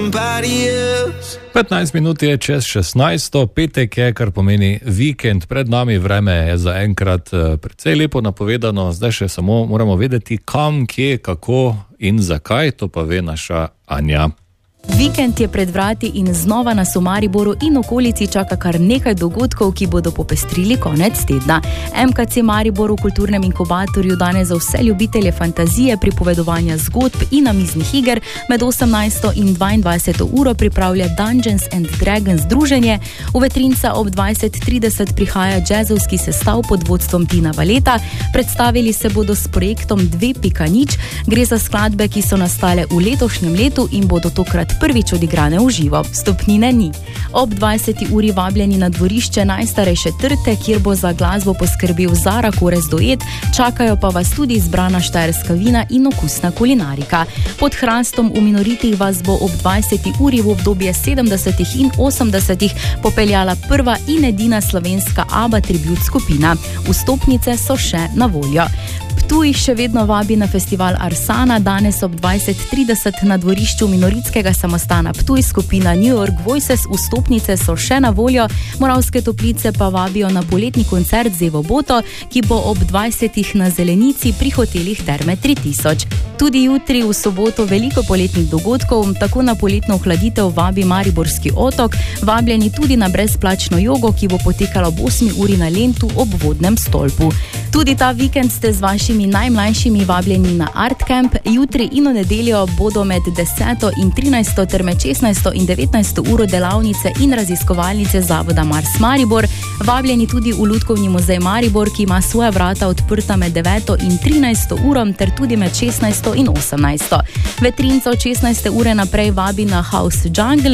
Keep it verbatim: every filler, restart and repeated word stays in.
petnajst minut je čez šestnajsto, petek je, kar pomeni vikend pred nami, vreme je zaenkrat precej lepo napovedano, zdaj še samo moramo vedeti, kam, kje, kako in zakaj, to pa ve naša Anja. Vikend je pred vrati in znova nas v Mariboru in okolici čaka kar nekaj dogodkov, ki bodo popestrili konec tedna. M K C Maribor v kulturnem inkubatorju danes za vse ljubitelje fantazije, pripovedovanja zgodb in namiznih iger med osemnajsto in dvaindvajseto uro pripravlja Dungeons and Dragons druženje. V Vetrinca ob dvajset trideset prihaja džezovski sestav pod vodstvom Tina Valeta. Predstavili se bodo s projektom dve pika nič. Gre za skladbe, ki so nastale v letošnjem letu in bodo tokrat prvič odigrane v živo. Vstopnine ni. Ob dvajseti uri vabljeni na dvorišče najstarejše trte, kjer bo za glasbo poskrbel Zara Korez Duet, čakajo pa vas tudi izbrana štajerska vina in okusna kulinarika. Pod hrastom v Minoritih vas bo ob dvajseti uri v obdobje sedemdesetih in osemdesetih popeljala prva in edina slovenska ABBA tribut skupina. Vstopnice so še na voljo. Ptuj še vedno vabi na festival Arsana, danes ob dvajset trideset na dvorišču Minoritskega samostana Ptuj skupina New York Voices, vstopnice so še na voljo. Moravske Toplice pa vabijo na poletni koncert z Evo Boto, ki bo ob dvajsetih na Zelenici pri hotelih Terme tri tisoč. Tudi jutri v soboto veliko poletnih dogodkov, tako na poletno ohladitev vabi Mariborski otok, vabljeni tudi na brezplačno jogo, ki bo potekala ob osmi uri na Lentu ob vodnem stolpu. Tudi ta vikend ste z vašimi najmlajšimi vabljeni na Art Camp. Jutri in v nedeljo bodo med deseto in trinajsto ter med šestnajsto in devetnajsto uro delavnice in raziskovalnice Zavoda Mars Maribor. Vabljeni tudi v Lutkovni muzej Maribor, ki ima svoja vrata odprta med deveto in trinajsto uro ter tudi med šestnajsto in osemnajsto. Vetrinca od šestnajste ure naprej vabi na House Jungle.